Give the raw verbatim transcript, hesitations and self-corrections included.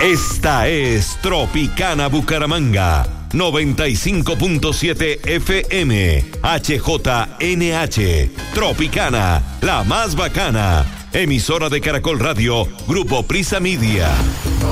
Esta es Tropicana Bucaramanga, noventa y cinco punto siete F M, H J N H, Tropicana, la más bacana, emisora de Caracol Radio, Grupo Prisa Media.